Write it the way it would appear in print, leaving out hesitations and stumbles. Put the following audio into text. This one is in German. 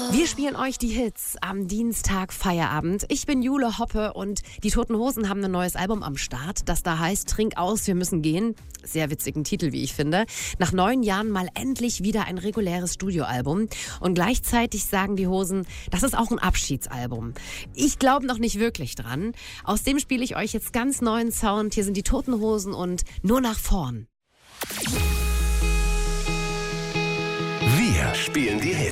Wir spielen euch die Hits am Dienstag Feierabend. Ich bin Jule Hoppe und die Toten Hosen haben ein neues Album am Start, das da heißt Trink aus, wir müssen gehen. Sehr witzigen Titel, wie ich finde. Nach 9 Jahren mal endlich wieder ein reguläres Studioalbum. Und gleichzeitig sagen die Hosen, das ist auch ein Abschiedsalbum. Ich glaube noch nicht wirklich dran. Aus dem spiele ich euch jetzt ganz neuen Sound. Hier sind die Toten Hosen und Nur nach vorn. Wir spielen die Hits.